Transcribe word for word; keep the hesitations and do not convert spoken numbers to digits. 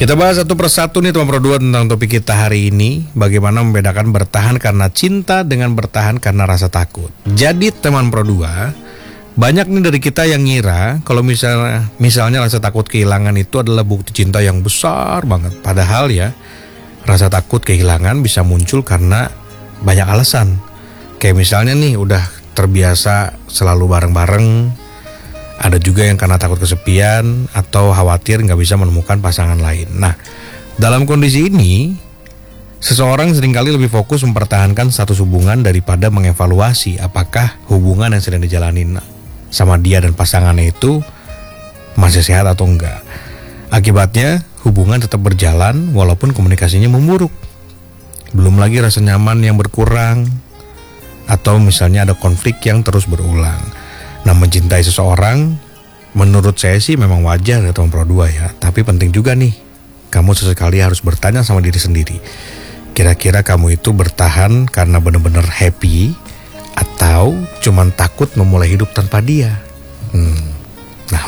Kita bahas satu persatu nih teman Pro dua tentang topik kita hari ini. Bagaimana membedakan bertahan karena cinta dengan bertahan karena rasa takut. Jadi teman Pro dua, banyak nih dari kita yang ngira kalau misalnya misalnya rasa takut kehilangan itu adalah bukti cinta yang besar banget. Padahal ya, rasa takut kehilangan bisa muncul karena banyak alasan. Kayak misalnya nih udah terbiasa selalu bareng-bareng. Ada juga yang karena takut kesepian atau khawatir gak bisa menemukan pasangan lain. Nah, dalam kondisi ini, seseorang seringkali lebih fokus mempertahankan status hubungan daripada mengevaluasi apakah hubungan yang sedang dijalanin sama dia dan pasangannya itu masih sehat atau enggak. Akibatnya, hubungan tetap berjalan walaupun komunikasinya memburuk. Belum lagi rasa nyaman yang berkurang, atau misalnya ada konflik yang terus berulang. Nah, mencintai seseorang menurut saya sih memang wajar ya teman Pro dua ya. Tapi penting juga nih, kamu sesekali harus bertanya sama diri sendiri. Kira-kira kamu itu bertahan karena benar-benar happy atau cuman takut memulai hidup tanpa dia? Hmm.